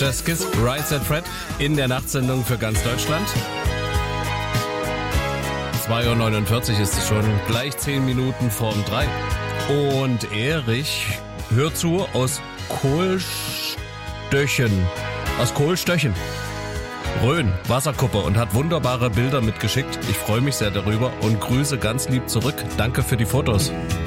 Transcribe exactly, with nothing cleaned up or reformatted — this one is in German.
Just Kiss, Right Said Fred in der Nachtsendung für ganz Deutschland. zwei Uhr neunundvierzig ist es schon, gleich zehn Minuten vorm drei. Und Erich hört zu aus Kohlstöchen. Aus Kohlstöchen. Rhön, Wasserkuppe und hat wunderbare Bilder mitgeschickt. Ich freue mich sehr darüber und grüße ganz lieb zurück. Danke für die Fotos.